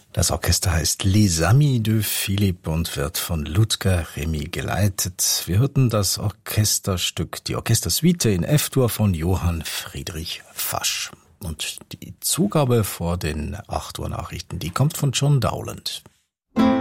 Das Orchester heißt Les Amis de Philippe und wird von Ludger Remy geleitet. Wir hörten das Orchesterstück, die Orchestersuite in F-Dur von Johann Friedrich Fasch. Und die Zugabe vor den 8 Uhr Nachrichten, die kommt von John Dowland.